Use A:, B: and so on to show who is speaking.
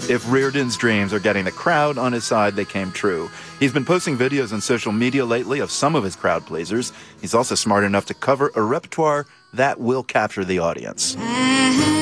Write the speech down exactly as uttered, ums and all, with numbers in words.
A: If Reardon's dreams are getting the crowd on his side, they came true. He's been posting videos on social media lately of some of his crowd pleasers. He's also smart enough to cover a repertoire that will capture the audience.